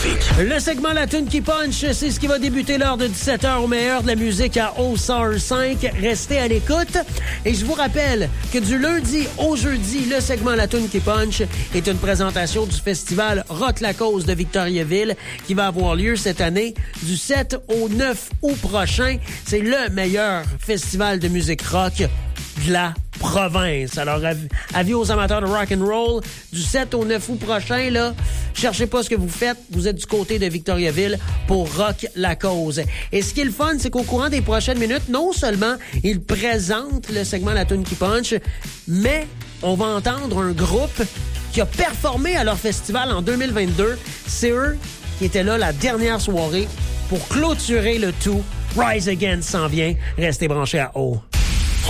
Énergétique. Le segment La Tune qui punch, c'est ce qui va débuter l'heure de 17h au meilleur de la musique à O105. Restez à l'écoute. Et je vous rappelle que du lundi au jeudi, le segment La Tune qui punch est une présentation du festival Rock la Cause de Victoriaville qui va avoir lieu cette année du 7 au 9 août prochain. C'est le meilleur festival de musique rock de la province. Alors, avis aux amateurs de rock and roll, du 7 au 9 août prochain, là, cherchez pas ce que vous faites, vous êtes du côté de Victoriaville pour Rock la Cause. Et ce qui est le fun, c'est qu'au courant des prochaines minutes, non seulement ils présentent le segment La Tune qui punch, mais on va entendre un groupe qui a performé à leur festival en 2022. C'est eux qui étaient là la dernière soirée pour clôturer le tout. Rise Against s'en vient. Restez branchés à O.